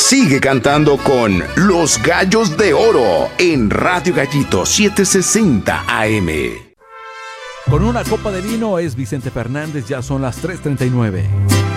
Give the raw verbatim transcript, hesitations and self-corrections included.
Sigue cantando con Los Gallos de Oro en Radio Gallito setecientos sesenta A M. Con una copa de vino es Vicente Fernández, ya son las tres treinta y nueve.